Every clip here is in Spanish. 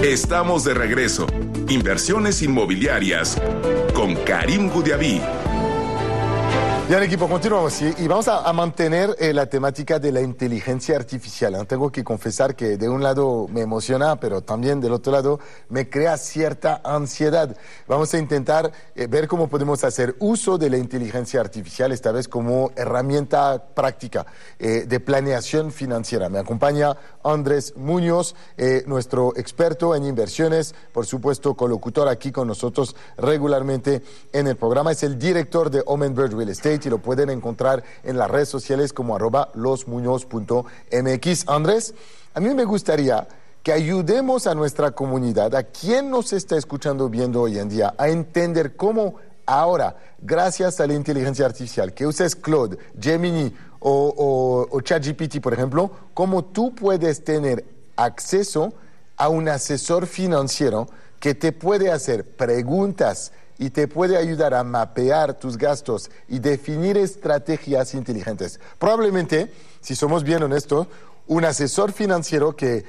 Estamos de regreso. Inversiones inmobiliarias con Karim Goudiaby. Bien, equipo, continuamos y vamos a mantener la temática de la inteligencia artificial. Tengo que confesar que de un lado me emociona, pero también del otro lado me crea cierta ansiedad. Vamos a intentar ver cómo podemos hacer uso de la inteligencia artificial, esta vez como herramienta práctica de planeación financiera. Me acompaña Andrés Muñoz, nuestro experto en inversiones, por supuesto colocutor aquí con nosotros regularmente en el programa. Es el director de Omenbird Real Estate y lo pueden encontrar en las redes sociales como @losmuñoz.mx. Andrés, a mí me gustaría que ayudemos a nuestra comunidad, a quien nos está escuchando viendo hoy en día, a entender cómo ahora, gracias a la inteligencia artificial, que uses Claude, Gemini o ChatGPT, por ejemplo, cómo tú puedes tener acceso a un asesor financiero que te puede hacer preguntas y te puede ayudar a mapear tus gastos y definir estrategias inteligentes. Probablemente, si somos bien honestos, un asesor financiero que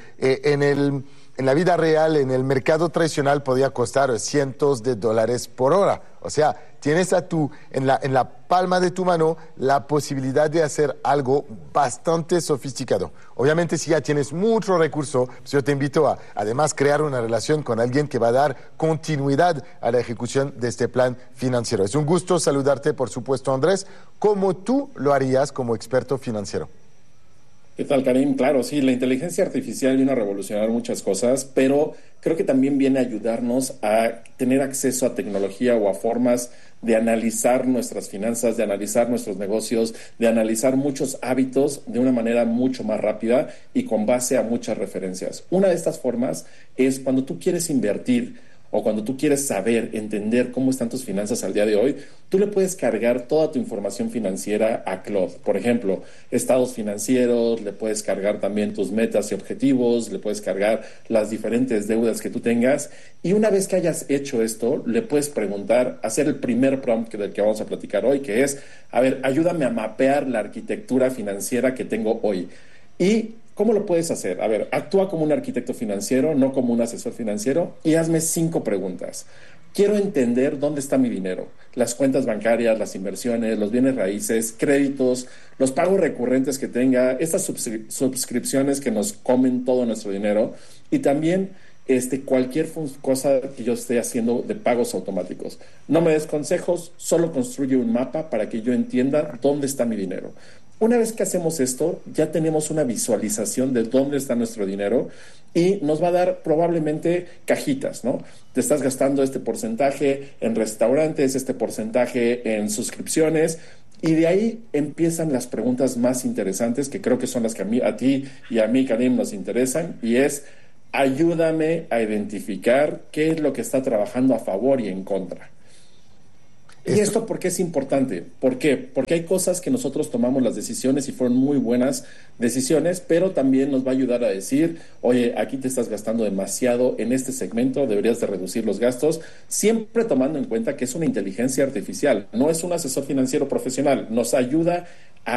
en la vida real, en el mercado tradicional, podía costar cientos de dólares por hora. O sea, tienes en la palma de tu mano la posibilidad de hacer algo bastante sofisticado. Obviamente, si ya tienes mucho recurso, pues yo te invito a, además, crear una relación con alguien que va a dar continuidad a la ejecución de este plan financiero. Es un gusto saludarte, por supuesto, Andrés. ¿Cómo tú lo harías como experto financiero? ¿Qué tal, Karim? Claro, sí, la inteligencia artificial viene a revolucionar muchas cosas, pero creo que también viene a ayudarnos a tener acceso a tecnología o a formas de analizar nuestras finanzas, de analizar nuestros negocios, de analizar muchos hábitos de una manera mucho más rápida y con base a muchas referencias. Una de estas formas es cuando tú quieres invertir o cuando tú quieres saber, entender cómo están tus finanzas al día de hoy, tú le puedes cargar toda tu información financiera a Claude. Por ejemplo, estados financieros, le puedes cargar también tus metas y objetivos, le puedes cargar las diferentes deudas que tú tengas. Y una vez que hayas hecho esto, le puedes preguntar, hacer el primer prompt del que vamos a platicar hoy, que es, a ver, ayúdame a mapear la arquitectura financiera que tengo hoy. Y ¿cómo lo puedes hacer? A ver, actúa como un arquitecto financiero, no como un asesor financiero, y hazme 5 preguntas. Quiero entender dónde está mi dinero, las cuentas bancarias, las inversiones, los bienes raíces, créditos, los pagos recurrentes que tenga, estas suscripciones que nos comen todo nuestro dinero, y también cualquier cosa que yo esté haciendo de pagos automáticos. No me des consejos, solo construye un mapa para que yo entienda dónde está mi dinero. Una vez que hacemos esto, ya tenemos una visualización de dónde está nuestro dinero y nos va a dar probablemente cajitas, ¿no? Te estás gastando este porcentaje en restaurantes, este porcentaje en suscripciones, y de ahí empiezan las preguntas más interesantes, que creo que son las que a ti y a mí, Karim, nos interesan, y es: ayúdame a identificar qué es lo que está trabajando a favor y en contra. ¿Y esto por qué es importante? ¿Por qué? Porque hay cosas que nosotros tomamos las decisiones y fueron muy buenas decisiones, pero también nos va a ayudar a decir, oye, aquí te estás gastando demasiado en este segmento, deberías de reducir los gastos, siempre tomando en cuenta que es una inteligencia artificial, no es un asesor financiero profesional, nos ayuda